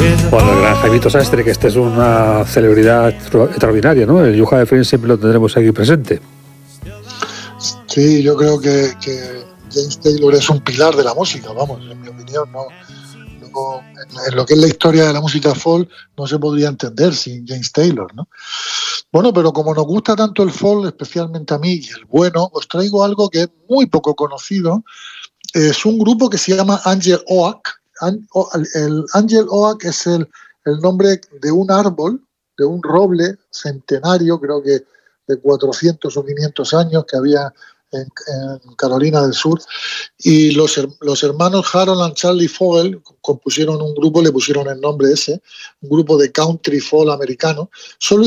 Bueno, el gran Jaimito Sastre, que este es una celebridad extraordinaria, ¿no? El Yuja de Friends siempre lo tendremos aquí presente. Sí, yo creo que James Taylor es un pilar de la música, vamos, en mi opinión, no, en lo que es la historia de la música folk no se podría entender sin James Taylor, ¿no? Bueno, pero como nos gusta tanto el folk, especialmente a mí y el bueno, os traigo algo que es muy poco conocido. Es un grupo que se llama Angel Oak. El Angel Oak es el nombre de un árbol, de un roble centenario, creo que de 400 o 500 años que había en Carolina del Sur, y los hermanos Harold and Charlie Fogel compusieron un grupo, le pusieron el nombre ese, un grupo de country folk americano. Solo